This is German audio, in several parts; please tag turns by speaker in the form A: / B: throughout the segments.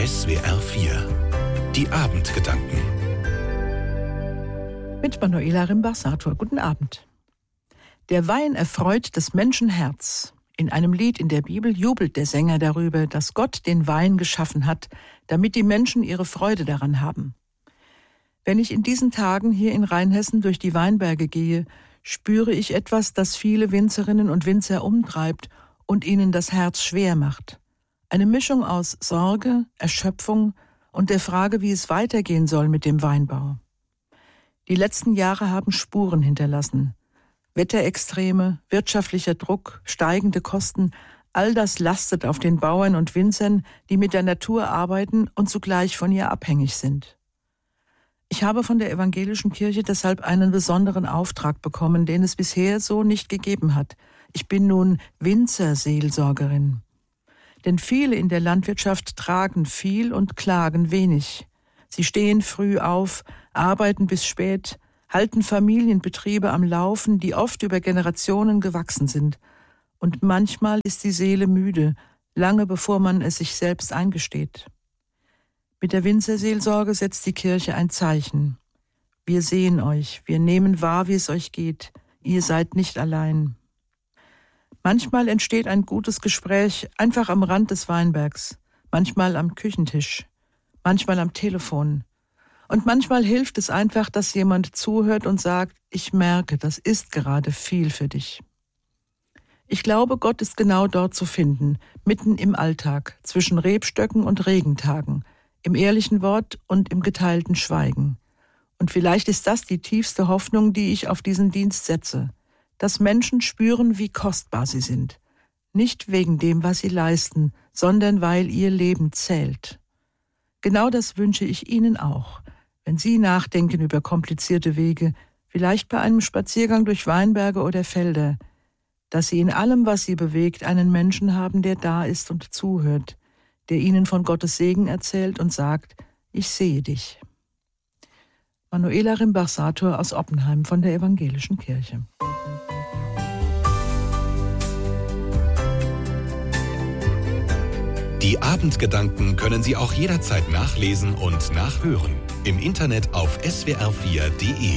A: SWR 4. Die Abendgedanken.
B: Mit Manuela Rimbach-Sator. Guten Abend. Der Wein erfreut des Menschen Herz. In einem Lied in der Bibel jubelt der Sänger darüber, dass Gott den Wein geschaffen hat, damit die Menschen ihre Freude daran haben. Wenn ich in diesen Tagen hier in Rheinhessen durch die Weinberge gehe, spüre ich etwas, das viele Winzerinnen und Winzer umtreibt und ihnen das Herz schwer macht. Eine Mischung aus Sorge, Erschöpfung und der Frage, wie es weitergehen soll mit dem Weinbau. Die letzten Jahre haben Spuren hinterlassen. Wetterextreme, wirtschaftlicher Druck, steigende Kosten, all das lastet auf den Bauern und Winzern, die mit der Natur arbeiten und zugleich von ihr abhängig sind. Ich habe von der evangelischen Kirche deshalb einen besonderen Auftrag bekommen, den es bisher so nicht gegeben hat. Ich bin nun Winzerseelsorgerin. Denn viele in der Landwirtschaft tragen viel und klagen wenig. Sie stehen früh auf, arbeiten bis spät, halten Familienbetriebe am Laufen, die oft über Generationen gewachsen sind. Und manchmal ist die Seele müde, lange bevor man es sich selbst eingesteht. Mit der Winzerseelsorge setzt die Kirche ein Zeichen. Wir sehen euch, wir nehmen wahr, wie es euch geht. Ihr seid nicht allein. Manchmal entsteht ein gutes Gespräch einfach am Rand des Weinbergs, manchmal am Küchentisch, manchmal am Telefon. Und manchmal hilft es einfach, dass jemand zuhört und sagt, ich merke, das ist gerade viel für dich. Ich glaube, Gott ist genau dort zu finden, mitten im Alltag, zwischen Rebstöcken und Regentagen, im ehrlichen Wort und im geteilten Schweigen. Und vielleicht ist das die tiefste Hoffnung, die ich auf diesen Dienst setze, dass Menschen spüren, wie kostbar sie sind. Nicht wegen dem, was sie leisten, sondern weil ihr Leben zählt. Genau das wünsche ich Ihnen auch. Wenn Sie nachdenken über komplizierte Wege, vielleicht bei einem Spaziergang durch Weinberge oder Felder, dass Sie in allem, was Sie bewegt, einen Menschen haben, der da ist und zuhört, der Ihnen von Gottes Segen erzählt und sagt, ich sehe dich. Manuela Rimbach-Sator aus Oppenheim von der Evangelischen Kirche.
A: Die Abendgedanken können Sie auch jederzeit nachlesen und nachhören. Im Internet auf swr4.de.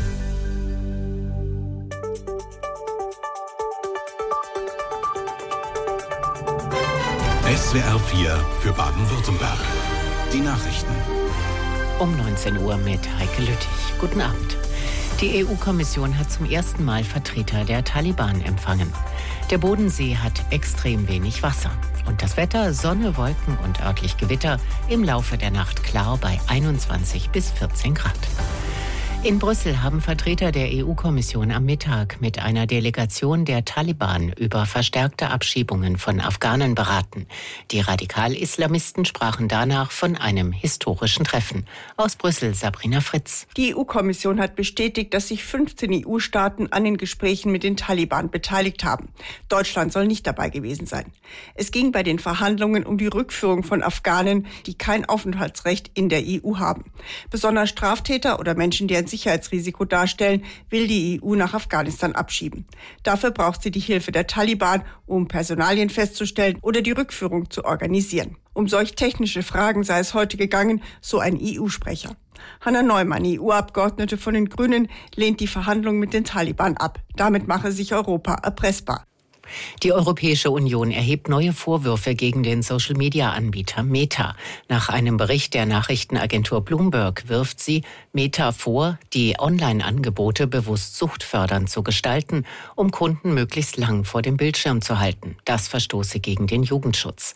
A: SWR 4 für Baden-Württemberg. Die Nachrichten.
C: Um 19 Uhr mit Heike Lüttich. Guten Abend. Die EU-Kommission hat zum ersten Mal Vertreter der Taliban empfangen. Der Bodensee hat extrem wenig Wasser. Und das Wetter, Sonne, Wolken und örtlich Gewitter, im Laufe der Nacht klar bei 21 bis 14 Grad. In Brüssel haben Vertreter der EU-Kommission am Mittag mit einer Delegation der Taliban über verstärkte Abschiebungen von Afghanen beraten. Die Radikal-Islamisten sprachen danach von einem historischen Treffen. Aus Brüssel Sabrina Fritz.
D: Die EU-Kommission hat bestätigt, dass sich 15 EU-Staaten an den Gesprächen mit den Taliban beteiligt haben. Deutschland soll nicht dabei gewesen sein. Es ging bei den Verhandlungen um die Rückführung von Afghanen, die kein Aufenthaltsrecht in der EU haben. Besonders Straftäter oder Menschen, die ein Sicherheitsrisiko darstellen, will die EU nach Afghanistan abschieben. Dafür braucht sie die Hilfe der Taliban, um Personalien festzustellen oder die Rückführung zu organisieren. Um solch technische Fragen sei es heute gegangen, so ein EU-Sprecher. Hanna Neumann, EU-Abgeordnete von den Grünen, lehnt die Verhandlungen mit den Taliban ab. Damit mache sich Europa erpressbar.
C: Die Europäische Union erhebt neue Vorwürfe gegen den Social-Media-Anbieter Meta. Nach einem Bericht der Nachrichtenagentur Bloomberg wirft sie Meta vor, die Online-Angebote bewusst suchtfördernd zu gestalten, um Kunden möglichst lang vor dem Bildschirm zu halten. Das verstoße gegen den Jugendschutz.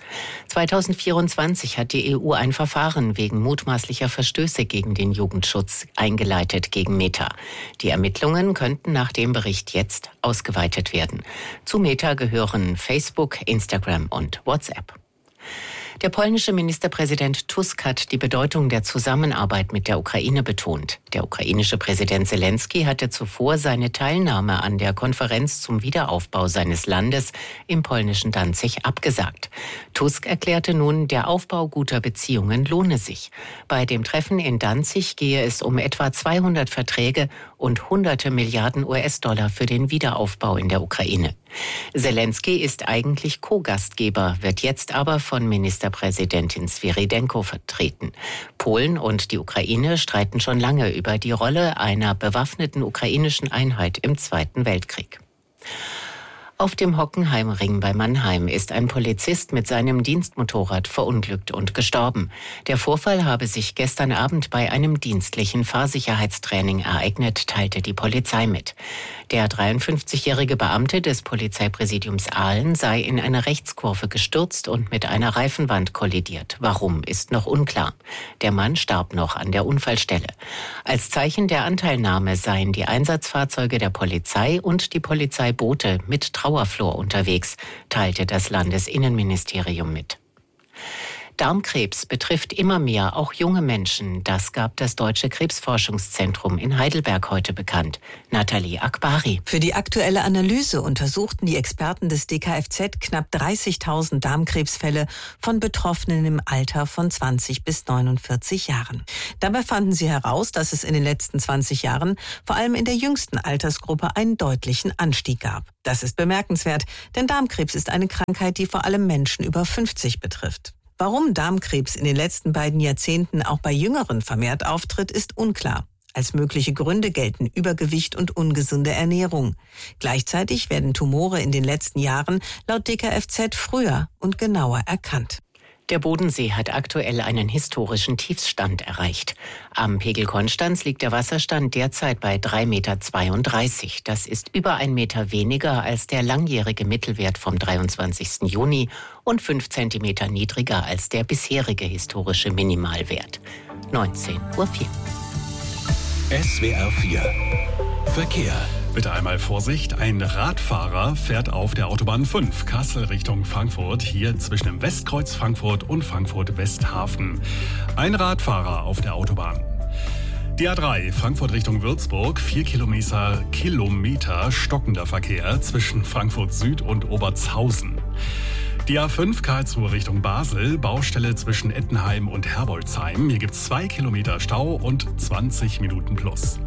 C: 2024 hat die EU ein Verfahren wegen mutmaßlicher Verstöße gegen den Jugendschutz eingeleitet gegen Meta. Die Ermittlungen könnten nach dem Bericht jetzt ausgeweitet werden. Zu Meta gehören Facebook, Instagram und WhatsApp. Der polnische Ministerpräsident Tusk hat die Bedeutung der Zusammenarbeit mit der Ukraine betont. Der ukrainische Präsident Selenskyj hatte zuvor seine Teilnahme an der Konferenz zum Wiederaufbau seines Landes im polnischen Danzig abgesagt. Tusk erklärte nun, der Aufbau guter Beziehungen lohne sich. Bei dem Treffen in Danzig gehe es um etwa 200 Verträge und hunderte Milliarden US-Dollar für den Wiederaufbau in der Ukraine. Selenskyj ist eigentlich Co-Gastgeber, wird jetzt aber von Ministerpräsidentin Svyrydenko vertreten. Polen und die Ukraine streiten schon lange über die Rolle einer bewaffneten ukrainischen Einheit im Zweiten Weltkrieg. Auf dem Hockenheimring bei Mannheim ist ein Polizist mit seinem Dienstmotorrad verunglückt und gestorben. Der Vorfall habe sich gestern Abend bei einem dienstlichen Fahrsicherheitstraining ereignet, teilte die Polizei mit. Der 53-jährige Beamte des Polizeipräsidiums Aalen sei in eine Rechtskurve gestürzt und mit einer Reifenwand kollidiert. Warum, ist noch unklar. Der Mann starb noch an der Unfallstelle. Als Zeichen der Anteilnahme seien die Einsatzfahrzeuge der Polizei und die Polizeiboote mit Trauerflor unterwegs, teilte das Landesinnenministerium mit. Darmkrebs betrifft immer mehr auch junge Menschen. Das gab das Deutsche Krebsforschungszentrum in Heidelberg heute bekannt. Nathalie Akbari.
E: Für die aktuelle Analyse untersuchten die Experten des DKFZ knapp 30.000 Darmkrebsfälle von Betroffenen im Alter von 20 bis 49 Jahren. Dabei fanden sie heraus, dass es in den letzten 20 Jahren vor allem in der jüngsten Altersgruppe einen deutlichen Anstieg gab. Das ist bemerkenswert, denn Darmkrebs ist eine Krankheit, die vor allem Menschen über 50 betrifft. Warum Darmkrebs in den letzten beiden Jahrzehnten auch bei Jüngeren vermehrt auftritt, ist unklar. Als mögliche Gründe gelten Übergewicht und ungesunde Ernährung. Gleichzeitig werden Tumore in den letzten Jahren laut DKFZ früher und genauer erkannt.
C: Der Bodensee hat aktuell einen historischen Tiefstand erreicht. Am Pegel Konstanz liegt der Wasserstand derzeit bei 3,32 Meter. Das ist über 1 Meter weniger als der langjährige Mittelwert vom 23. Juni und 5 Zentimeter niedriger als der bisherige historische Minimalwert. 19:04 Uhr.
A: SWR 4 Verkehr.
F: Bitte einmal Vorsicht, ein Radfahrer fährt auf der Autobahn 5 Kassel Richtung Frankfurt, hier zwischen dem Westkreuz Frankfurt und Frankfurt-Westhafen. Ein Radfahrer auf der Autobahn. Die A3 Frankfurt Richtung Würzburg, 4 Kilometer stockender Verkehr zwischen Frankfurt Süd und Obertshausen. Die A5 Karlsruhe Richtung Basel, Baustelle zwischen Ettenheim und Herbolzheim. Hier gibt es 2 Kilometer Stau und 20 Minuten plus.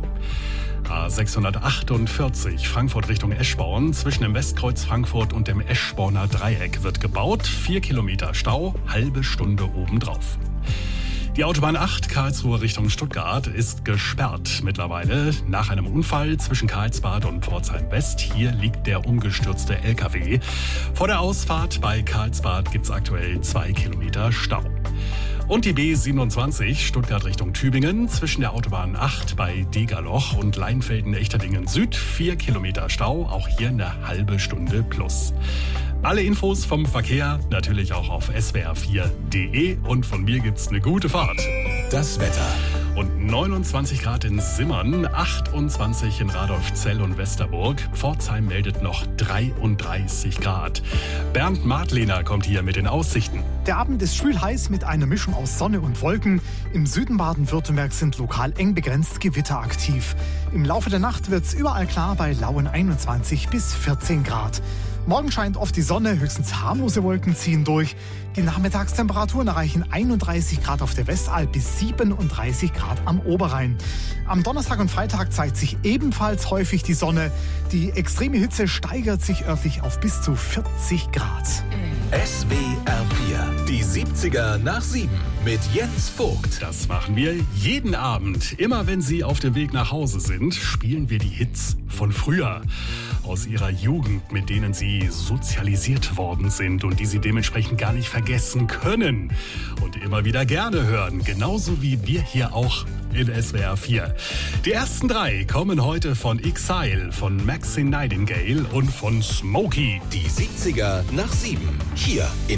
F: A648 Frankfurt Richtung Eschborn, zwischen dem Westkreuz Frankfurt und dem Eschborner Dreieck wird gebaut. 4 Kilometer Stau, halbe Stunde obendrauf. Die Autobahn 8 Karlsruhe Richtung Stuttgart ist gesperrt mittlerweile nach einem Unfall zwischen Karlsbad und Pforzheim West. Hier liegt der umgestürzte LKW. Vor der Ausfahrt bei Karlsbad gibt es aktuell 2 Kilometer Stau. Und die B27 Stuttgart Richtung Tübingen, zwischen der Autobahn 8 bei Degerloch und Leinfelden-Echterdingen Süd, 4 Kilometer Stau, auch hier eine halbe Stunde plus. Alle Infos vom Verkehr natürlich auch auf swr4.de und von mir gibt's eine gute Fahrt.
A: Das Wetter.
F: Und 29 Grad in Simmern, 28 in Radolfzell und Westerburg. Pforzheim meldet noch 33 Grad. Bernd Martlehner kommt hier mit den Aussichten.
G: Der Abend ist schwül heiß mit einer Mischung aus Sonne und Wolken. Im Süden Baden-Württembergs sind lokal eng begrenzt Gewitter aktiv. Im Laufe der Nacht wird's überall klar bei lauen 21 bis 14 Grad. Morgen scheint oft die Sonne, höchstens harmlose Wolken ziehen durch. Die Nachmittagstemperaturen erreichen 31 Grad auf der Westalb bis 37 Grad am Oberrhein. Am Donnerstag und Freitag zeigt sich ebenfalls häufig die Sonne. Die extreme Hitze steigert sich örtlich auf bis zu 40 Grad.
A: SWR 4, die 70er nach 7 mit Jens Vogt.
F: Das machen wir jeden Abend. Immer wenn Sie auf dem Weg nach Hause sind, spielen wir die Hits von früher. Aus Ihrer Jugend, mit denen Sie sozialisiert worden sind und die Sie dementsprechend gar nicht vergessen können. Und immer wieder gerne hören, genauso wie wir hier auch in SWR 4. Die ersten 3 kommen heute von Exile, von Maxine Nightingale und von Smokey.
A: Die 70er nach 7, hier in